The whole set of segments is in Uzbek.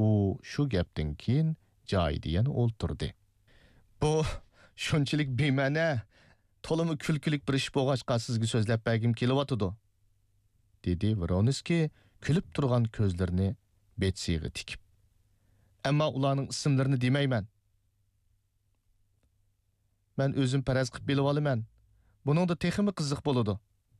u shu gapdan keyin joyida yana o'ltirdi. Bu shunchalik bema'ni, to'limi kulkulik bir ish bo'lg'achqa sizga so'zlab bergim kelyotidi, dedi Vronskiy kulib turgan ko'zlarini Betsiga tikib. Ammo ularning ismlarini demayman. Men o'zim faraz qilib bilib olaman. Buningda texmi qiziq bo'ladi.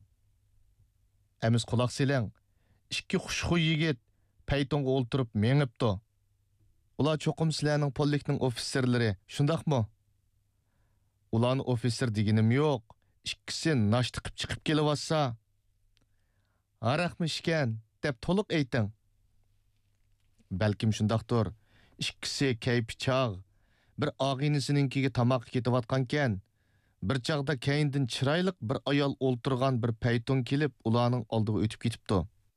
Amiz quloq selang. Ikki xushxuy yigit paytonga o'ltirib mengibdi. Ular cho'qim sizlarning pollikning ofitserlari, shundaqmi? Ularning ofitser deganim yo'q. Ikkisi noshta qilib chiqib kelyapsa, araqmi ishkan deb to'liq ayting. Balkim shundaqdir. Ikkisi kayfi chog', bir og'inisininkiga tamoq ketayotgankan, bir chog'da keyindan chiroyli bir ayol o'ltirgan bir payton kelib, ularning oldiga o'tib ketibdi.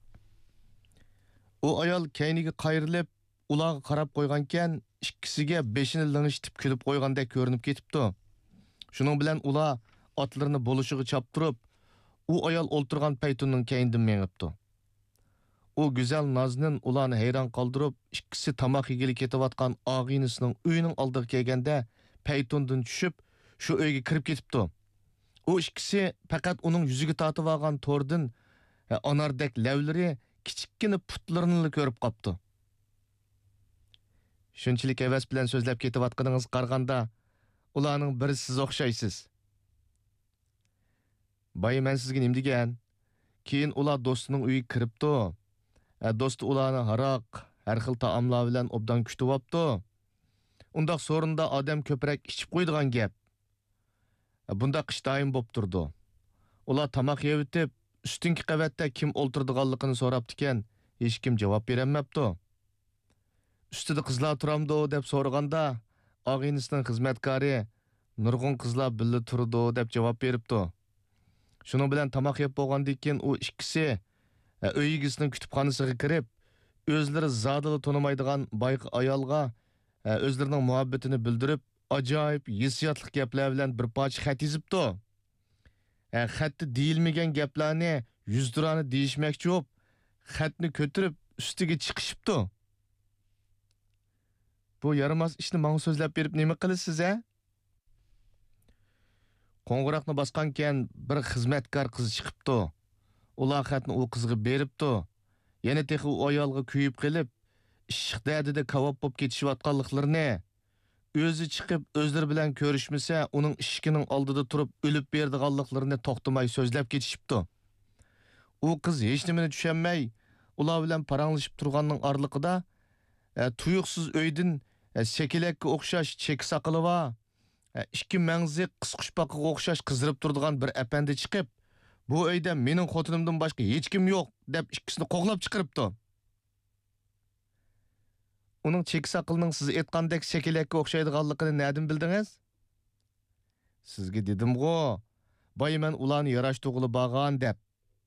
U ayol keyniga qayrilib, ularga qarab qo'ygankan, ikkisiga beshini ling'ishitib kulib qo'ygandek ko'rinib ketibdi. Shuning bilan ular otlarini bo'lishiga choptirib, u ayol o'ltirgan paytonning keyindan mengibdi. U go'zal Naznin ularni hayron qoldirib, ikkisi tamoq yegili ketayotgan og'inisining uyining oldiga kelganda paytondan tushib, shu uyga kirib ketibdi. U ikkisi faqat uning yuziga tortib olgan to'rdan anardek lavlari, kichikkina putlarini ko'rib qopti. Shunchalik havas bilan so'zlab ketayotganingiz qaraganda, ularning biri siz o'xshaysiz. Bay, men sizga nima degan? Keyin ular do'stining uyiga kiribdi. Do'sti ularni haroq, har xil taomlar bilan obdan kutib-opti. Undaq so'rinda odam ko'proq ichib qo'ydigan gap. Bundaq ish doim bo'lib turdi. Ular tamoq yeyib, ustinki qavatda kim o'ltirdiganligini so'rabdi ekan, hech kim javob berolmabdi. Ustida qizlar turamdi deb so'raganda, og'inisining xizmatkori nurg'un qizlar birga turdi deb javob beribdi. Shuning bilan tamoq yeb bo'lgandan keyin u ikkisi uy egasining kutubxonasiga kirib, o'zlari zodila tonimaydigan boyqi ayolga o'zlarining muhabbatini bildirib, ajoyib hissiyotli gaplar bilan bir parcha xat yozibdi. Xatda deyilmagan gaplarni yuzdirani deyishmoqchi bo'lib, xatni ko'tarib ustiga chiqishibdi. Bu yaramas ishni menga so'zlab berib nima qilasiz, a? Qo'ng'iroqni bosgankan bir xizmatkor qiz chiqibdi. Ular xatni u qizga beribdi. Yana texi u ayolga kuyib qilib, ishq dardida kavob bo'lib ketishayotganliklarini, o'zi chiqib o'zlari bilan ko'rishmasa, uning ishkining oldida turib o'lib berdiganliklarini to'xtamay so'zlab ketishibdi. U qiz hech nimani tushunmay, ular bilan paranglashib turganning orliqida tuyuqsiz o'ydan shekilakka o'xshash chek saqili va ikki mangzi qisqushpaqiga o'xshash qizirib turadigan bir apandi chiqib, bu uyda mening xotinimdan boshqa hech kim yo'q deb ikkisini qo'g'lab chiqiribdi. Uning chek saqilining siz aytgandek shekilakka o'xshaydiganligini nerdan bildingiz? Sizga dedim-ku, boy men ularni yarashtirg'ili borgan deb.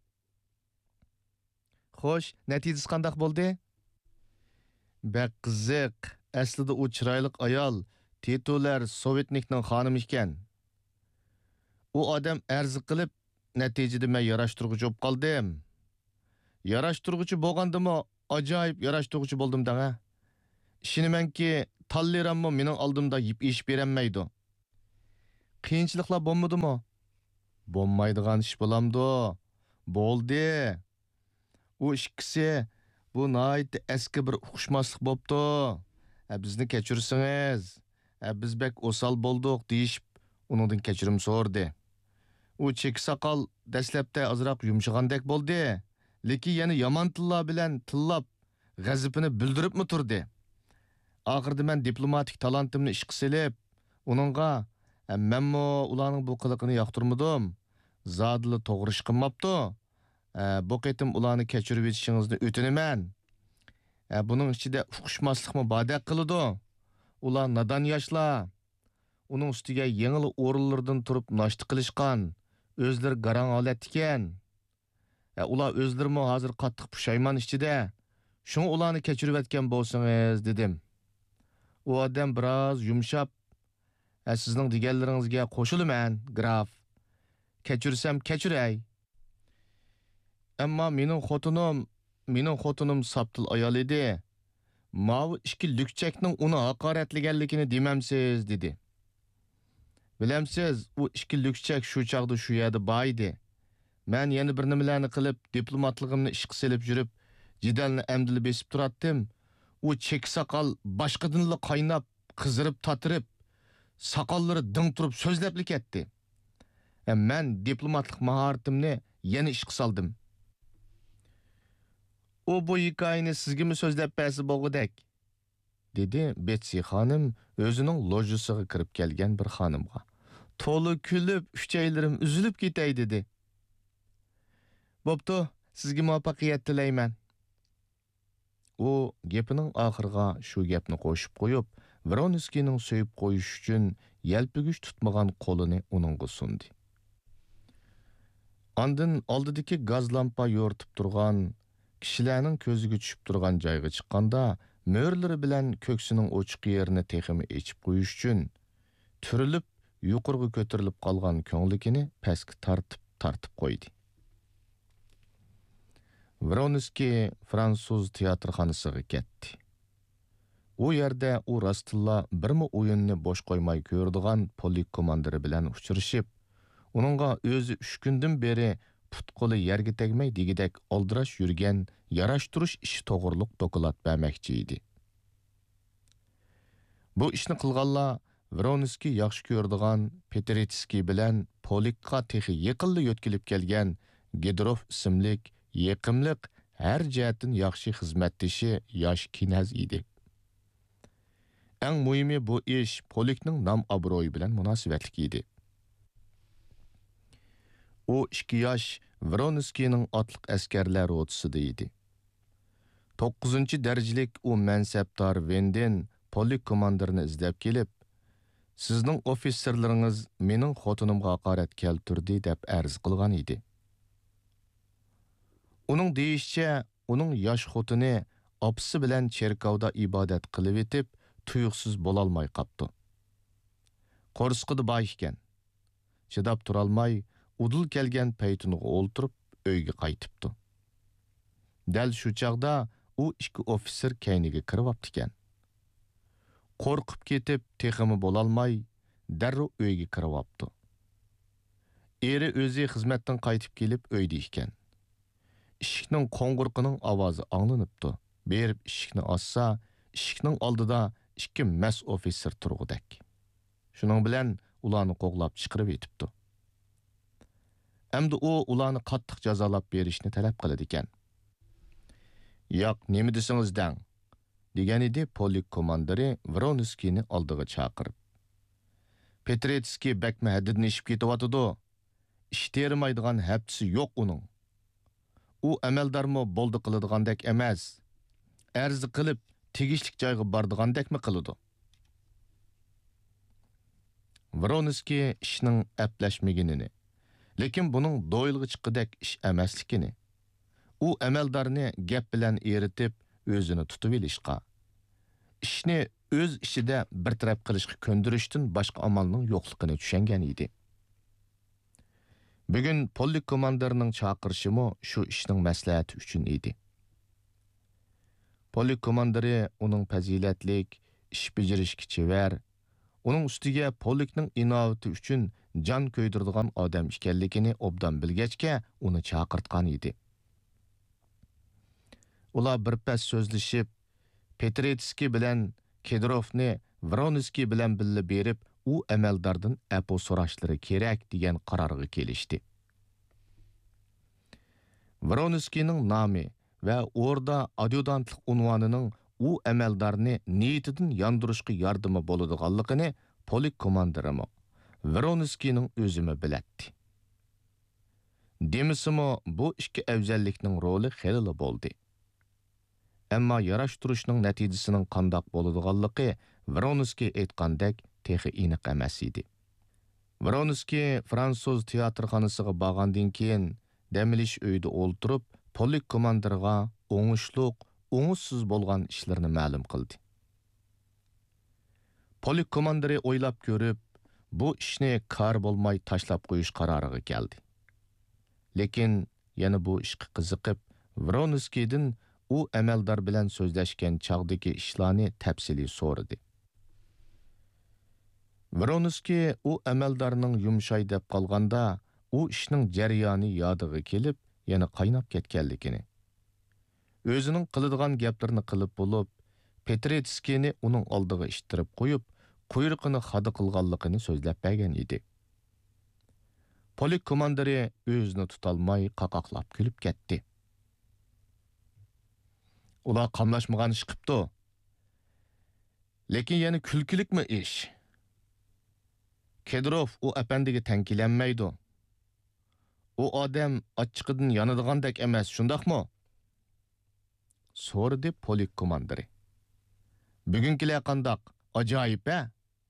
Xo'sh, natijasi qanday bo'ldi? Bak qiziq, aslida u chiroyli ayol Titolar Sovetnikning xonimi ekan. U odam arzi qilib, natijada men yarashtirg'uchi bo'lib qoldim. Yarashtirg'uchi bo'lgandimi, ajoyib yarashtirg'uchi bo'ldim danga. Ishonamanki, tallirammi mening oldimda yip ish berolmaydi. Qiyinchiliklar bo'lmadimi? Bo'lmaydigan ish bo'lamdi. Bo'ldi. U ikkisi bu nihoyat eski bir uqishmaslik bo'pti. Bizni kechirsangiz, biz bek osal bo'ldik deyishib, uningdan kechirim so'rdi. U chek saqal dastlabda azroq yumshagandek bo'ldi, lekin yana yomon tillar bilan tillab g'azabini bildiribmi turdi. Oxirida men diplomatik talantimni ishga solib, uningga menmo ularning bu qiliqini yoqtirmadim. Zodili to'g'ri ish qilmabdi. Bu qitim ularni kechirib etishingizni o'tinaman. Buning ichida uqishmaslikmi badaq qiladi. Ular nadan yoshlar. Uning ustiga yengil o'rinlardan turib noshta qilishgan. O'zlari garang holat ekan. Ular o'zlarimi hozir qattiq pushaymon ichida. Shuni ularni kechirib etgan bo'lsangiz dedim. U odam biroz yumshab, sizning deganlaringizga qo'shilaman, graf. Kechirsam kechiray. Ammo mening xotinim soptil ayol edi. mavi ikki lükçekning uni haqoratlaganligini demamsiz dedi. Bilamsiz, u ikki lükçek shu chaqda shu yerda bor edi. Men yana bir nimalarni qilib, diplomatligimni ishqa silib yurib, jidalni amdili besib turatdim. U chek soqol boshqadinla qaynab, qizirib tatirib, soqollari ding turib so'zlab ketdi. Men diplomatlik mahoratimni yana ishqa soldim. U bu hikoyani sizga so'zlab bersa bo'lgudek, dedi Betsy xonim o'zining lojisiga kirib kelgan bir xonimga. To'li kulib, uchaylarim uzilib ketay dedi. Bo'pti, sizga muvaffaqiyat tilayman. U gapining oxiriga shu gapni qo'shib qo'yib, Vronskining so'yib qo'yish uchun yalpigich tutmagan qo'lini uningga sundi. Ondan oldidagi gaz lampa yo'ritib turgan, kishilarning ko'ziga tushib turgan joyga chiqqanda, mo'rlari bilan ko'ksining ochiq yerini teximi echib qo'yish uchun turilib, yuqoriga ko'tarilib qolgan ko'nglikini pastga tortib qo'ydi. Vronskiy fransuz teatrxonasiga ketdi. U yerda u rostilla birmi o'yinni bo'sh qo'ymay ko'rdigan polik komandiri bilan uchrashib, uningga o'zi 3 kundan beri put-qo'li yerga tegmay degidek oldirash yurgan yarashtirish ishi to'g'riliq doklad bermoqchi edi. Bu ishni qilganlar Vronskiy yaxshi ko'rdigan Petretskiy bilan polikqa texi yaqinli yo'tkilib kelgan Gedrov ismlik yeqimliq har jihatdan yaxshi xizmatdoshi yosh kinaz edi. Eng muhimi bu ish polikning nom-obro'yi bilan munosabatli edi. U 2 yosh Vronskiyning otliq askarlar rotasida edi. 9-darajalik u mansabdor Venden polik komandirini izlab kelib, sizning ofitserlaringiz mening xotinimga haqorat keltirdi deb arz qilgan edi. Uning deyishicha, uning yosh xotini opisi bilan cherkovda ibodat qilib etib, tuyuqsiz bo'lolmay qapti. Qo'rsqida bor ekan. Chidab turolmay, udul kelgan paytiniga o'ltirib, uyga qaytibdi. Dal shu chaqda u 2 ofitser kayniga kirib ekan. Qo'rqib ketib, teximi bo'lolmay, darrov uyga kirib olibdi. Eri o'zi xizmatdan qaytib kelib uyda ekan. Eshikning qo'ng'irqining ovozi anglanibdi. Berib eshikni ochsa, eshikning oldida 2 mas ofitser turg'udak. Shuning bilan ularni qo'g'lab chiqarib etibdi. Endi u ularni qattiq jazolab berishni talab qiladi ekan. "Yo'q, nima desangiz dang", degan edi polik komandiri Vronskiyni oldiga chaqirib. "Petretskiy bakma haddini ishib ketyotidi. Ish termaydigan haftisi yo'q uning. U amaldormi bo'ldi qiladigandak emas. Arz qilib, tegishlik joyga bordigandakmi qiladi." Vronskiy ishning aplashmaganini, lekin buning do'yilg'i chiqqidek ish emasligini, u amaldorni gap bilan eritib, o'zini tutib olishga, ishni o'z ishida bir taraf qilishga ko'ndirishdan boshqa amalning yo'qligini tushungan edi. Bugun polik komandirining chaqirishimi shu ishning maslahati uchun edi. Polik komandiri uning fazilatlik, ish bajarishga chevar, uning ustiga polikning inovati uchun jon ko'ydiradigan odam ekanligini obdan bilgachga uni chaqirtgan edi. Ular bir pas so'zlashib, Petretskiy bilan Kedrovni Vronskiy bilan birga berib, u amaldordan apo so'rashlari kerak degan qarorga kelishdi. Vronskiyning nomi va o'rda adyutantlik unvonining u amaldorni niyatidan yondirishga yordami bo'ladiganligini polik komandirimi Vronskiyning o'zimi biladi. Demisimi bu ikki afzallikning roli xeyli bo'ldi. Ammo yarashtirishning natijasining qandoq bo'ladiganligi Vronskiy aytgandek texi aniq emas edi. Vronskiy fransuz teatrxonasiga borgandan keyin damilish uyida o'ltirib, polik komandirga o'ngishliq, o'ngishsiz bo'lgan ishlarini ma'lum qildi. Polik komandiri o'ylab ko'rib, bu ishni kar bo'lmay tashlab qo'yish qaroriga keldi. Lekin yana bu ishga qiziqib, Vronskiydan u amaldor bilan so'zlashgan chog'dagi ishlarni tafsiliy so'radi. Vronskiy u amaldorning yumshay deb qolganda, u ishning jarayoni yodiga kelib, yana qaynab ketganligini. O'zining qiladigan gaplarini qilib bo'lib, Petretskiyni uning oldiga ishtirib qo'yib, quyruqini xada qilganligini so'zlab bergan edi. Polik komandiri o'zini tutolmay qaqoqlab kulib ketdi. Ular qamlashmagan ish qipti. Lekin yana kulkilikmi ish? Kedrov u apandiga tankilanmaydi. U odam ochiqidan yonadigandak emas, shundaqmi? So'radi polik komandiri. Bugungilar qandoq? Ajoyib-a?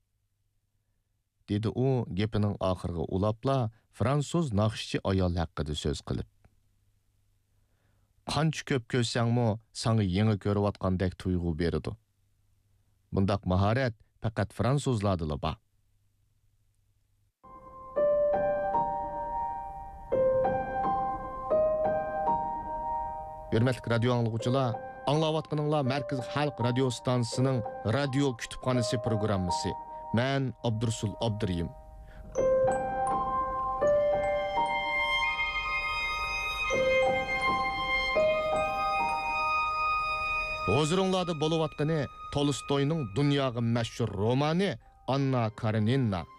Dedi u gapining oxiriga ulapla fransuz naqshchi ayol haqida so'z qilib. Qancha ko'p ko'rsangmi, sanga yangi ko'rayotgandek tuyg'u beradi. Bundaq mahorat faqat fransuzlarda bor. Hürmetli radio anlıqçılar, anlayatqanыңlar Merkez Xalq Radio Stansiyasining radio kütüphanesi programmasi. Men Abdursul Abduriyim. Huzuringlarda bo'layotgani Tolstoyning dunyoga mashhur romani Anna Karenina.